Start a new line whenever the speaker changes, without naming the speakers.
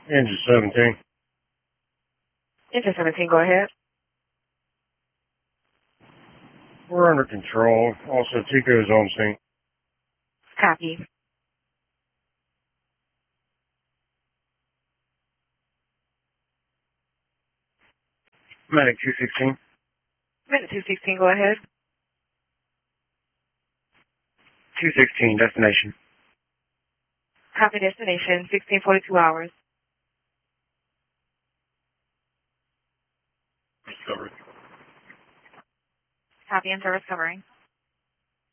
Engine 17.
Engine 17, go ahead.
We're under control. Also, Tico's on scene.
Copy.
Medic 216.
Medic 216, go ahead.
216, destination.
Copy destination, 1642 hours.
Discovery.
Copy and service covering.